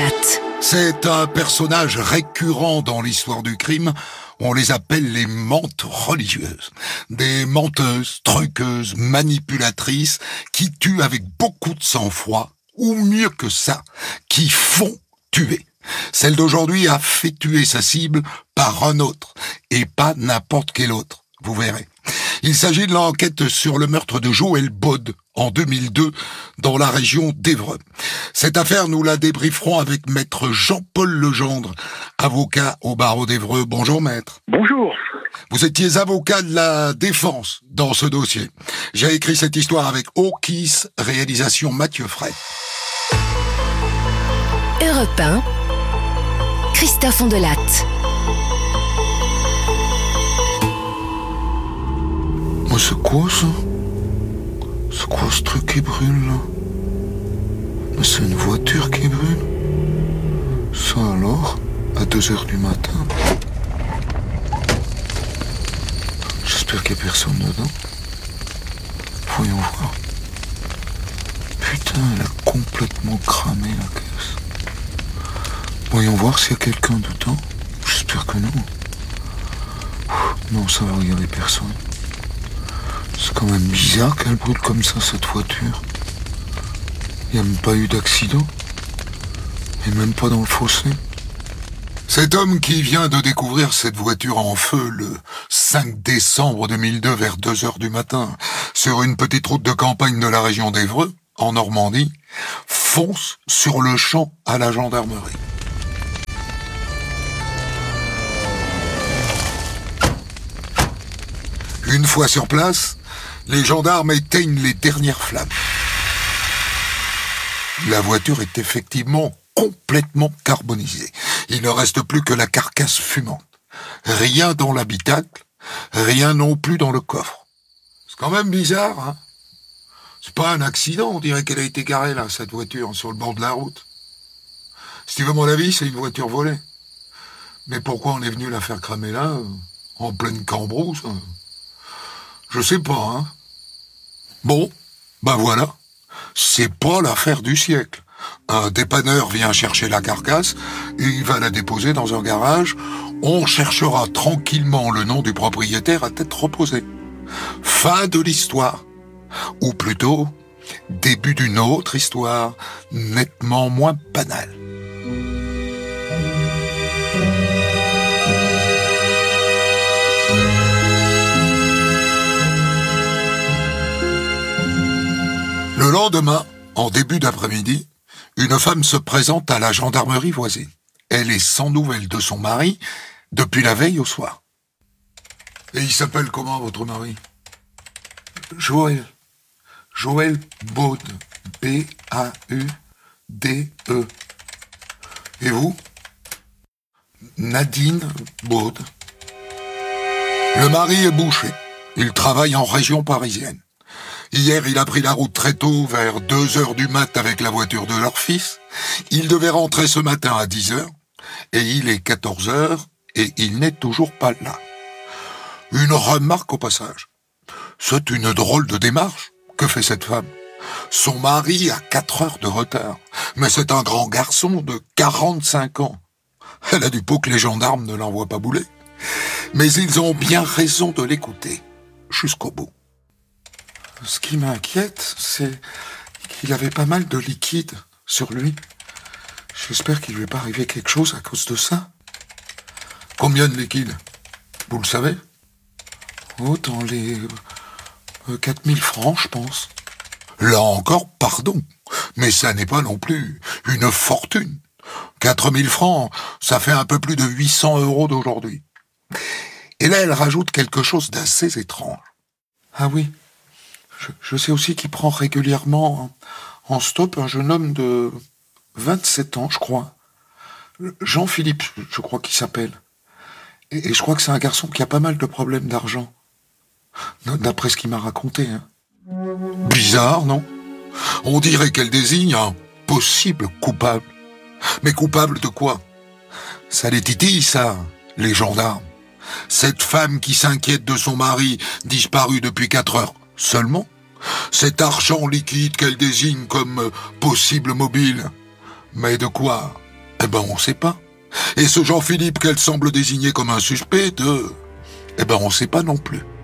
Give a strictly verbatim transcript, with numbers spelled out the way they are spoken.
Latte. C'est un personnage récurrent dans l'histoire du crime. On les appelle les mentes religieuses. Des menteuses, truqueuses, manipulatrices qui tuent avec beaucoup de sang-froid, ou mieux que ça, qui font tuer. Celle d'aujourd'hui a fait tuer sa cible par un autre, et pas n'importe quel autre, vous verrez. Il s'agit de l'enquête sur le meurtre de Joël Baude en deux mille deux dans la région d'Évreux. Cette affaire, nous la débrieferons avec maître Jean-Paul Legendre, avocat au barreau d'Évreux. Bonjour maître. Bonjour. Vous étiez avocat de la défense dans ce dossier. J'ai écrit cette histoire avec Okis, réalisation Mathieu Fray. Europe un, Christophe Ondelatte. Mais c'est quoi ça? C'est quoi ce truc qui brûle là? Mais c'est une voiture qui brûle? Ça alors? À deux heures du matin? J'espère qu'il n'y a personne dedans. Voyons voir. Putain, elle a complètement cramé la caisse. Voyons voir s'il y a quelqu'un dedans. J'espère que non. Non, ça va, il n'y avait personne. C'est quand même bizarre qu'elle brûle comme ça, cette voiture. Il n'y a même pas eu d'accident. Et même pas dans le fossé. Cet homme qui vient de découvrir cette voiture en feu le cinq décembre deux mille deux vers deux heures du matin sur une petite route de campagne de la région d'Évreux, en Normandie, fonce sur le champ à la gendarmerie. Une fois sur place, les gendarmes éteignent les dernières flammes. La voiture est effectivement complètement carbonisée. Il ne reste plus que la carcasse fumante. Rien dans l'habitacle, rien non plus dans le coffre. C'est quand même bizarre, hein? C'est pas un accident, on dirait qu'elle a été garée là, cette voiture, sur le bord de la route. Si tu veux mon avis, c'est une voiture volée. Mais pourquoi on est venu la faire cramer là, en pleine cambrousse? Je sais pas, hein. Bon, ben voilà. C'est pas l'affaire du siècle. Un dépanneur vient chercher la carcasse, et il va la déposer dans un garage. On cherchera tranquillement le nom du propriétaire à tête reposée. Fin de l'histoire. Ou plutôt, début d'une autre histoire, nettement moins banale. Le lendemain, en début d'après-midi, une femme se présente à la gendarmerie voisine. Elle est sans nouvelles de son mari depuis la veille au soir. Et il s'appelle comment, votre mari? Joël. Joël Baude. B A U D E. Et vous? Nadine Baude. Le mari est boucher. Il travaille en région parisienne. Hier, il a pris la route très tôt, vers deux heures du mat avec la voiture de leur fils. Il devait rentrer ce matin à dix heures, et il est quatorze heures, et il n'est toujours pas là. Une remarque au passage. C'est une drôle de démarche que fait cette femme. Son mari a quatre heures de retard, mais c'est un grand garçon de quarante-cinq ans. Elle a du pot que les gendarmes ne l'envoient pas bouler. Mais ils ont bien raison de l'écouter, jusqu'au bout. Ce qui m'inquiète, c'est qu'il avait pas mal de liquide sur lui. J'espère qu'il lui est pas arrivé quelque chose à cause de ça. Combien de liquide? Vous le savez? Oh, dans les euh, quatre mille francs, je pense. Là encore, pardon, mais ça n'est pas non plus une fortune. quatre mille francs, ça fait un peu plus de huit cents euros d'aujourd'hui. Et là, elle rajoute quelque chose d'assez étrange. Ah oui. Je, je sais aussi qu'il prend régulièrement en, en stop un jeune homme de vingt-sept ans, je crois. Jean-Philippe, je crois qu'il s'appelle. Et, et je crois que c'est un garçon qui a pas mal de problèmes d'argent. D'après ce qu'il m'a raconté. Hein. Bizarre, non? On dirait qu'elle désigne un possible coupable. Mais coupable de quoi? Ça les titille, ça, les gendarmes. Cette femme qui s'inquiète de son mari disparu depuis quatre heures. Seulement, cet argent liquide qu'elle désigne comme possible mobile. Mais de quoi? Eh ben, on sait pas. Et ce Jean-Philippe qu'elle semble désigner comme un suspect de... Eh ben, on sait pas non plus.